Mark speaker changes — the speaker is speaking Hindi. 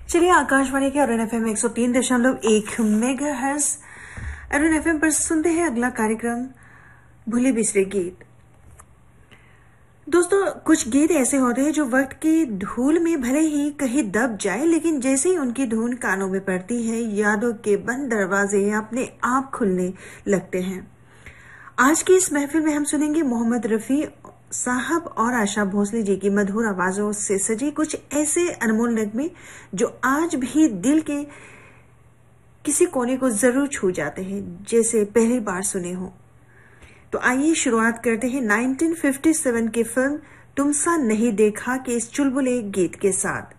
Speaker 1: चलिए आकाशवाणी के Arun FM 103.1 megahertz Arun FM पर सुनते हैं अगला कार्यक्रम भूले बिसरे गीत। दोस्तों, कुछ गीत ऐसे होते हैं जो वक्त की धूल में भले ही कहीं दब जाए, लेकिन जैसे ही उनकी धुन कानों में पड़ती है, यादों के बंद दरवाजे अपने आप खुलने लगते हैं। आज की इस महफिल में हम सुनेंगे मोहम्मद रफी साहब और आशा भोसले जी की मधुर आवाजों से सजी कुछ ऐसे अनमोल नगमे जो आज भी दिल के किसी कोने को जरूर छू जाते हैं, जैसे पहली बार सुने हो। तो आइए शुरुआत करते हैं 1957 की फिल्म तुम सा नहीं देखा के इस चुलबुले गीत के साथ।